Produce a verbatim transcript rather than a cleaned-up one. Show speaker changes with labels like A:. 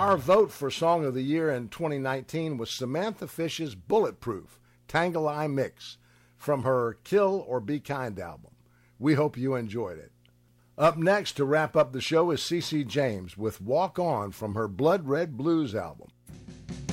A: Our vote for Song of the Year in twenty nineteen was Samantha Fish's Bulletproof, Tangle Eye Mix, from her Kill or Be Kind album. We hope you enjoyed it. Up next to wrap up the show is CeCe James with Walk On from her Blood Red Blues album.